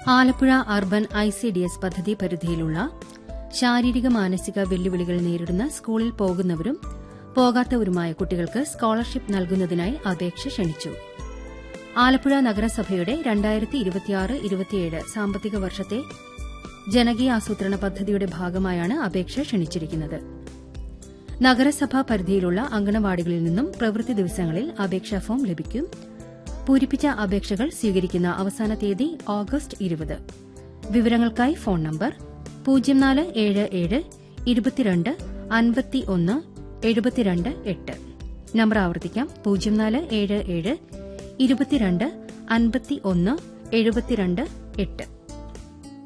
Alappuzha urban ICDS പദ്ധതി പരിധിയിലുള്ള ശാരീരിക മാനസിക വെല്ലുവിളികൾ നേരിടുന്ന സ്കൂളിൽ പോകുന്നവരും പോകാത്തവരുമായ കുട്ടികൾക്ക് സ്കോളർഷിപ്പ് നൽകുന്നതിനായി അപേക്ഷ ക്ഷണിച്ചു. ആലപ്പുഴ നഗരസഭയുടെ 2026-27 സാമ്പത്തിക വർഷത്തെ ജനകീയാസൂത്രണ പദ്ധതിയുടെ ഭാഗമായാണ് അപേക്ഷ ക്ഷണിച്ചിരിക്കുന്നത്. നഗരസഭാ പരിധിയിലുള്ള അങ്കണവാടികളിൽ നിന്നും പ്രവൃത്തി ദിവസങ്ങളിൽ അപേക്ഷാ ഫോം ലഭിക്കും. പൂരിപ്പിച്ച അപേക്ഷകൾ സ്വീകരിക്കുന്ന അവസാന തീയതി ഓഗസ്റ്റ് 20. വിവരങ്ങൾക്കായി ഫോൺ നമ്പർ 0477 22 51 72 8. നമ്പർ ആവർത്തിക്കാം. 0477 22 51 72 8.